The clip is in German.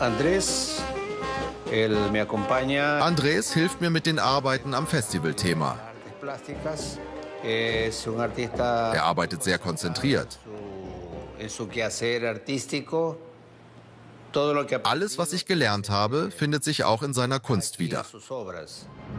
Andrés hilft mir mit den Arbeiten am Festivalthema. Er arbeitet sehr konzentriert. Alles, was ich gelernt habe, findet sich auch in seiner Kunst wieder.